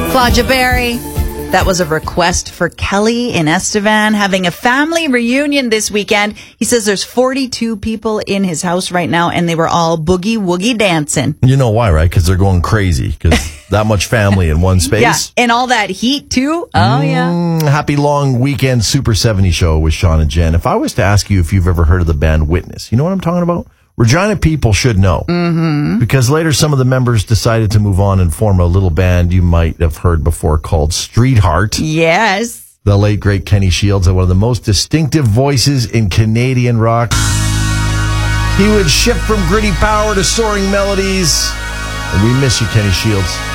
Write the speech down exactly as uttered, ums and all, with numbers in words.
Claudia Berry. That was a request for Kelly in Estevan having a family reunion this weekend. He says there's forty-two people in his house right now, and they were all boogie woogie dancing. You know why, right? Because they're going crazy. Because that much family in one space. Yeah, and all that heat, too. Oh, mm, yeah. Happy long weekend Super seventy show with Sean and Jen. If I was to ask you if you've ever heard of the band Witness, you know what I'm talking about? Regina people should know. Mm-hmm. Because later some of the members decided to move on and form a little band you might have heard before called Streetheart. Yes. The late, great Kenny Shields had one of the most distinctive voices in Canadian rock. He would shift from gritty power to soaring melodies. And we miss you, Kenny Shields.